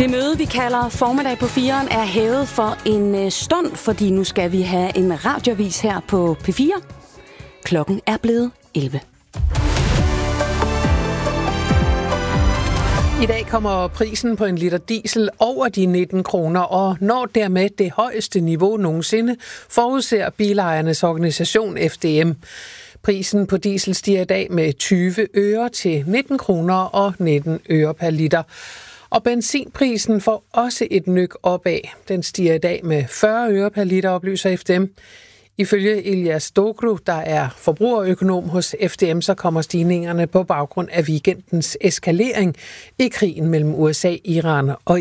Det møde, vi kalder formiddag på 4'eren, er hævet for en stund, fordi nu skal vi have en radioavis her på P4. Klokken er blevet 11. I dag kommer prisen på en liter diesel over de 19 kroner og når dermed det højeste niveau nogensinde, forudser bilejernes organisation FDM. Prisen på diesel stiger i dag med 20 øre til 19 kroner og 19 øre per liter. Og benzinprisen får også et nyk opad. Den stiger i dag med 40 øre per liter, oplyser FDM. Ifølge Elias Dogru, der er forbrugerøkonom hos FDM, så kommer stigningerne på baggrund af weekendens eskalering i krigen mellem USA, Iran og